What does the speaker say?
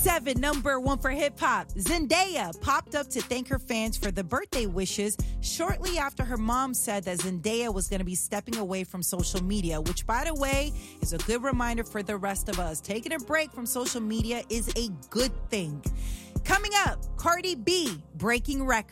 7, number 1 for hip hop. Zendaya popped up to thank her fans for the birthday wishes shortly after her mom said that Zendaya was going to be stepping away from social media, which, by the way, is a good reminder for the rest of us. Taking a break from social media is a good thing. Coming up, Cardi B breaking records.